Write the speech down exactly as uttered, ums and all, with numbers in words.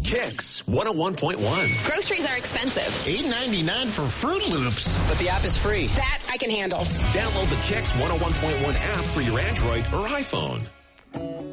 Kicks one oh one point one. Groceries are expensive. eight ninety-nine for Fruit Loops. But the app is free. That I can handle. Download the Kicks one oh one point one app for your Android or iPhone.